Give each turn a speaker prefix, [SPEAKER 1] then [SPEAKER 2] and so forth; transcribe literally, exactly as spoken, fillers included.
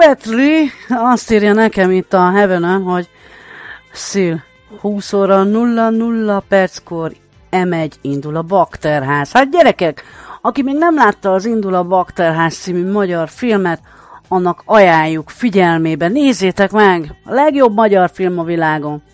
[SPEAKER 1] Poetry azt írja nekem itt a Heaven-ön, hogy Szil, húsz óra nulla nulla perckor em egy indul a Bakterház. Hát gyerekek, aki még nem látta az Indul a Bakterház című magyar filmet, annak ajánljuk figyelmébe. Nézzétek meg! A legjobb magyar film a világon.